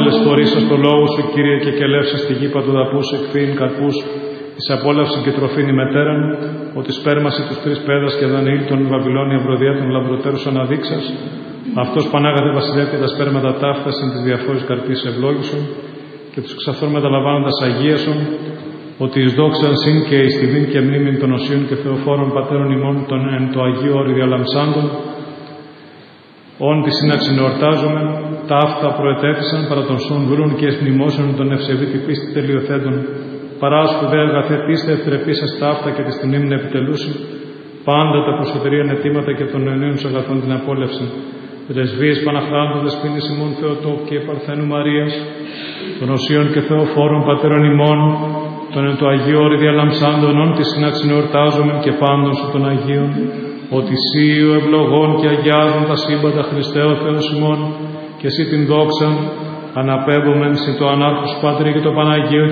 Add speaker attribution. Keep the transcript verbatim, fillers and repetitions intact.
Speaker 1: όλες φορήσας το λόγο σου, Κύριε, και κελεύσας τη γη παντοδαπούς, εκφύν καρπούς, εις απόλαυση και τροφήν ημετέραν, ότι σπέρμασε τους τρεις πέδας και Δανιήλ των Βαβυλώνια βροδιά των λαμπροτέρους αναδείξας, αυτός Πανάγαθε βασιλεύει τα σπέρματα ταύτα συν τη διαφόρης καρπής ευλόγησον, και τους ξαφθών μεταλαμβάνοντας αγίασον, ότι εις δόξαν συν και εις τιμήν και μνήμην των οσίων και θεοφόρων πατέρων ημών των εν το Αγίο όρη διαλαμψάντων, όν τη σύναξη εορτάζομεν, τα αυτά προετέθησαν παρά των σών βρούν και εσμνημόσεων των ευσεβή τη πίστη τελειοθέντων, παρά σπουδαία αγαθέ τίστε ευθρεπίσας τα αυτά και τη τιμήν επιτελούσι, πάντα τα προσωτερίαν αιτήματα και των ενίων αγαθών την απόλευση. Πρεσβείες Παναχράντου δεσποίνης ημών Θεοτό και Παρθένου Μαρίας, των οσίων και θεοφόρων πατέρων ημών, των εν το Αγίο όρη διαλαμψάντων, όν τη σύναξιν εορτάζομεν και πάντων σου των Αγίων, ότι σύ ο ευλογών και αγιάζουν τα σύμπαντα Χριστέ ο Θεός ημών, και εσύ την δόξαν αναπέμπομεν συ το ανάρχος Πατρί και το Παναγίο